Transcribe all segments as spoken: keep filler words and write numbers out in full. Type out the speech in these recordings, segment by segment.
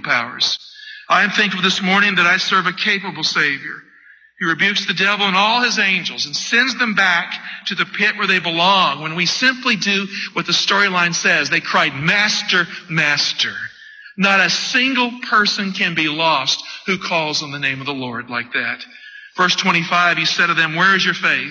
powers. I am thankful this morning that I serve a capable Savior who rebukes the devil and all his angels and sends them back to the pit where they belong when we simply do what the storyline says. They cried, "Master, Master." Not a single person can be lost who calls on the name of the Lord like that. Verse twenty-five, he said to them, "Where is your faith?"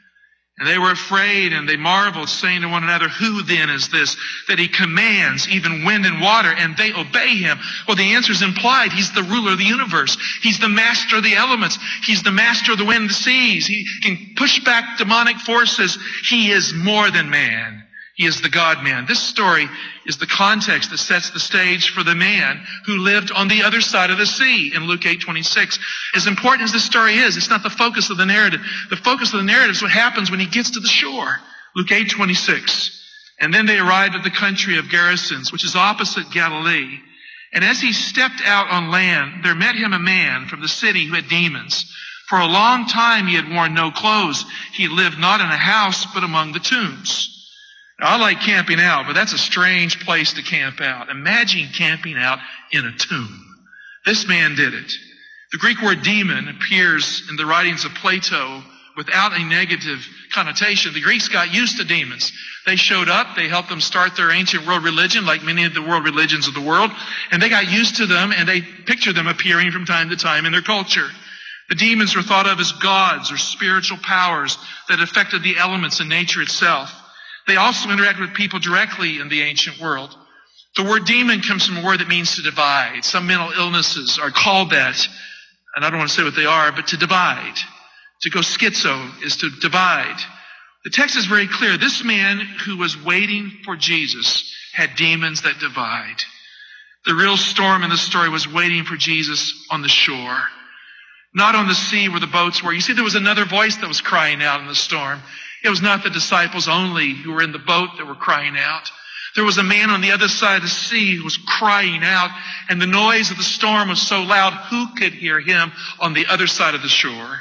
And they were afraid and they marveled, saying to one another, "Who then is this that he commands even wind and water and they obey him?" Well, the answer is implied. He's the ruler of the universe. He's the master of the elements. He's the master of the wind and the seas. He can push back demonic forces. He is more than man. He is the God-man. This story is the context that sets the stage for the man who lived on the other side of the sea in Luke eight twenty-six. As important as this story is, it's not the focus of the narrative. The focus of the narrative is what happens when he gets to the shore. Luke eight twenty-six. "And then they arrived at the country of Gerasenes, which is opposite Galilee. And as he stepped out on land, there met him a man from the city who had demons. For a long time he had worn no clothes. He lived not in a house, but among the tombs." Now, I like camping out, but that's a strange place to camp out. Imagine camping out in a tomb. This man did it. The Greek word demon appears in the writings of Plato without a negative connotation. The Greeks got used to demons. They showed up, they helped them start their ancient world religion, like many of the world religions of the world, and they got used to them, and they pictured them appearing from time to time in their culture. The demons were thought of as gods or spiritual powers that affected the elements and nature itself. They also interact with people directly in the ancient world. The word demon comes from a word that means to divide. Some mental illnesses are called that, and I don't want to say what they are, but to divide. To go schizo is to divide. The text is very clear. This man who was waiting for Jesus had demons that divide. The real storm in the story was waiting for Jesus on the shore, not on the sea where the boats were. You see, there was another voice that was crying out in the storm. It was not the disciples only who were in the boat that were crying out. There was a man on the other side of the sea who was crying out, and the noise of the storm was so loud, who could hear him on the other side of the shore?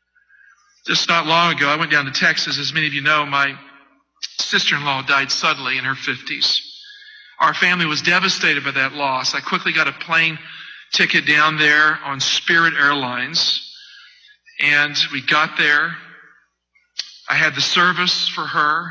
Just not long ago, I went down to Texas. As many of you know, my sister-in-law died suddenly in her fifties. Our family was devastated by that loss. I quickly got a plane ticket down there on Spirit Airlines, and we got there. I had the service for her.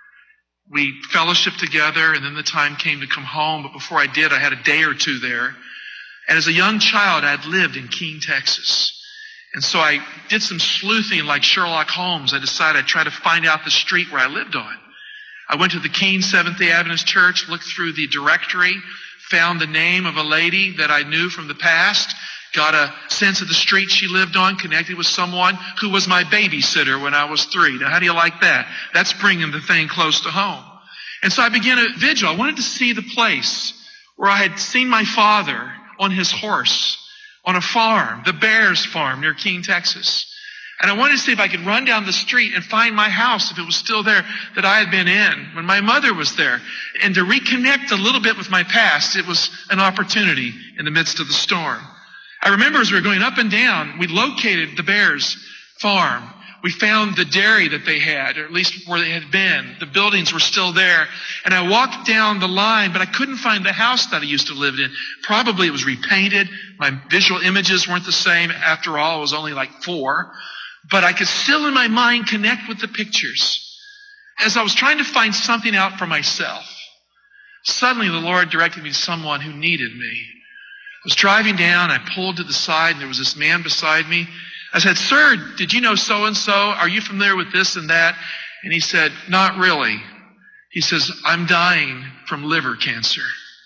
We fellowshiped together, and then the time came to come home. But before I did, I had a day or two there. And as a young child, I had lived in Keene, Texas. And so I did some sleuthing like Sherlock Holmes. I decided I'd try to find out the street where I lived on. I went to the Keene Seventh-day Adventist Church, looked through the directory, found the name of a lady that I knew from the past, got a sense of the street she lived on, connected with someone who was my babysitter when I was three. Now, how do you like that? That's bringing the thing close to home. And so I began a vigil. I wanted to see the place where I had seen my father on his horse on a farm, the Bears farm near Keene, Texas. And I wanted to see if I could run down the street and find my house, if it was still there, that I had been in when my mother was there. And to reconnect a little bit with my past, it was an opportunity in the midst of the storm. I remember as we were going up and down, we located the Bears farm. We found the dairy that they had, or at least where they had been. The buildings were still there. And I walked down the line, but I couldn't find the house that I used to live in. Probably it was repainted. My visual images weren't the same. After all, I was only like four. But I could still in my mind connect with the pictures. As I was trying to find something out for myself, suddenly the Lord directed me to someone who needed me. I was driving down, I pulled to the side, and there was this man beside me. I said, "Sir, did you know so-and-so? Are you familiar with this and that?" And he said, "Not really." He says, "I'm dying from liver cancer.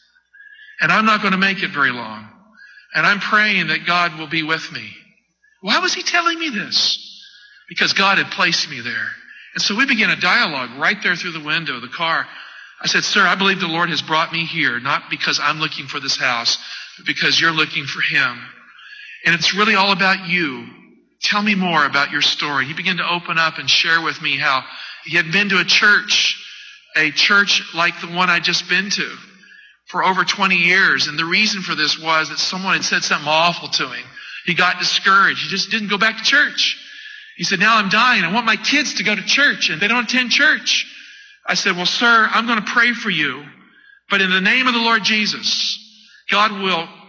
And I'm not going to make it very long. And I'm praying that God will be with me." Why was he telling me this? Because God had placed me there. And so we began a dialogue right there through the window of the car. I said, "Sir, I believe the Lord has brought me here, not because I'm looking for this house, but because you're looking for him. And it's really all about you. Tell me more about your story." He began to open up and share with me how he had been to a church, a church like the one I'd just been to for over twenty years. And the reason for this was that someone had said something awful to him. He got discouraged. He just didn't go back to church. He said, "Now I'm dying. I want my kids to go to church, and they don't attend church." I said, "Well, sir, I'm going to pray for you. But in the name of the Lord Jesus, God will